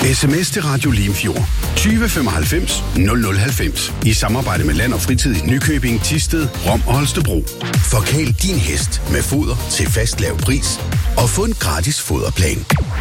SMS til Radio Limfjord 20 95 0090 i samarbejde med Land og Fritid i Nykøbing, Thisted, Rom og Holstebro. Forkæl din hest med foder til fast lav pris og få en gratis foderplan.